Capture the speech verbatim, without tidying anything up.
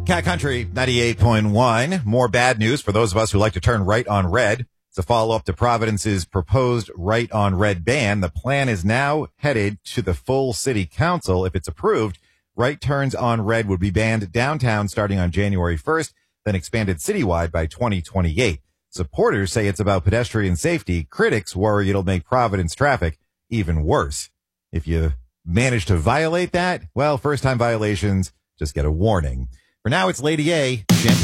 Cat Country ninety-eight point one. More bad news for those of us who like to turn right on red. It's a follow-up to Providence's proposed right on red ban. The plan is now headed to the full city council. If it's approved, right turns on red would be banned downtown starting on January first, then expanded citywide by twenty twenty-eight. Supporters say it's about pedestrian safety. Critics worry it'll make Providence traffic even worse. If you manage to violate that, well, first-time violations just get a warning. For now, it's Lady A. Champagne.